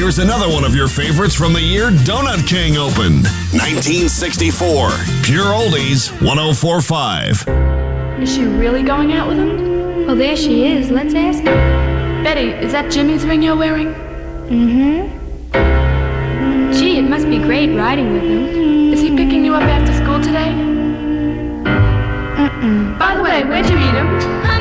here's another one of your favorites from the year Donut King opened. 1964. Pure Oldies 104.5. Is she really going out with him? Well, there she is. Let's ask her. Betty, is that Jimmy's ring you're wearing? Gee, it must be great riding with him. Is he picking you up after school today? By the way, where'd you meet him?